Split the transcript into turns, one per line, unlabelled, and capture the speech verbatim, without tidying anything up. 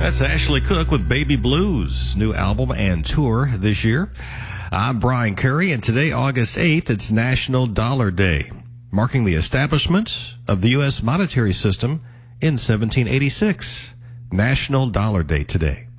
That's Ashley Cook with Baby Blues, new album and tour this year. I'm Brian Curry, and today, August eighth, it's National Dollar Day, marking the establishment of the U S monetary system in seventeen eighty-six. National Dollar Day today.